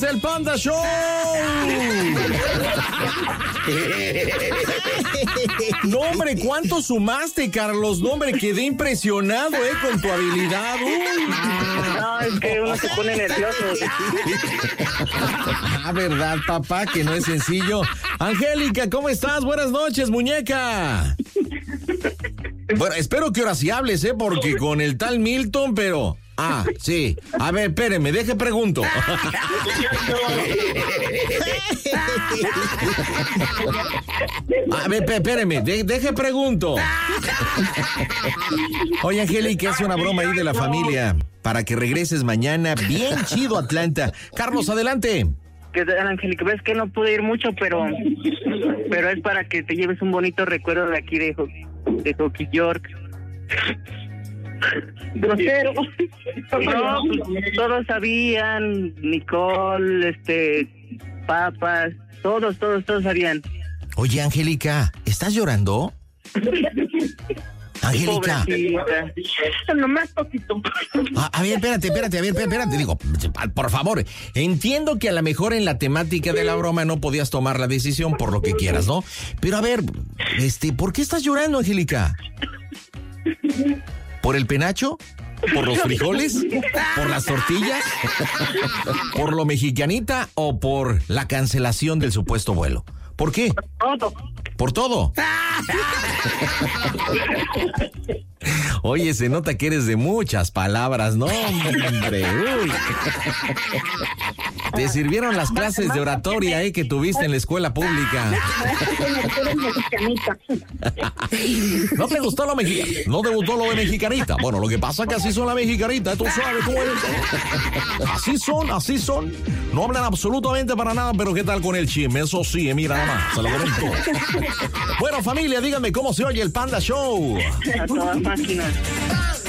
El Panda Show. No, hombre, ¿cuánto sumaste, Carlos? No, hombre, quedé impresionado, con tu habilidad. No, es que uno se pone nervioso. Verdad, papá, que no es sencillo. Angélica, ¿cómo estás? Buenas noches, muñeca. Bueno, espero que ahora sí hables, porque con el tal Milton, pero... Ah, sí. A ver, espéreme, deje pregunto. A ver, espéreme, deje pregunto. Oye, Angélica, hace una broma ahí de la familia para que regreses mañana bien chido a Atlanta. Carlos, adelante. ¿Qué tal, Angélica? Ves que no pude ir mucho, pero es para que te lleves un bonito recuerdo de aquí de Hockey York. Grosero. No, pues, todos sabían, Nicole, Papas, todos sabían. Oye, Angélica, ¿estás llorando? Angélica. Nomás poquito. A ver, espérate. Digo, por favor, entiendo que a lo mejor en la temática de la broma no podías tomar la decisión por lo que quieras, ¿no? Pero a ver, ¿por qué estás llorando, Angélica? ¿Por el penacho? ¿Por los frijoles? ¿Por las tortillas? ¿Por lo mexicanita o por la cancelación del supuesto vuelo? ¿Por qué? Todo. ¿Por todo? Oye, se nota que eres de muchas palabras, ¿no, hombre? Uy. Te sirvieron las clases de oratoria, que tuviste en la escuela pública. ¿No te gustó lo mexicano? ¿No te gustó lo de mexicanita? Bueno, lo que pasa es que así son las mexicanitas, tú sabes cómo es. Así son. No hablan absolutamente para nada, pero ¿qué tal con el chisme? Eso sí, mira nada más, se lo comento. Bueno, familia, díganme cómo se oye el Panda Show. A todas máquinas.